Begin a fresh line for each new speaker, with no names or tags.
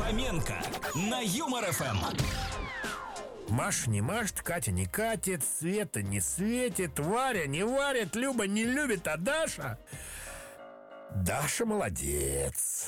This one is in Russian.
Фоменко на Юмор ФМ.
Маша не машет, Катя не катит, Света не светит, Варя не варит, Люба не любит, а Даша молодец.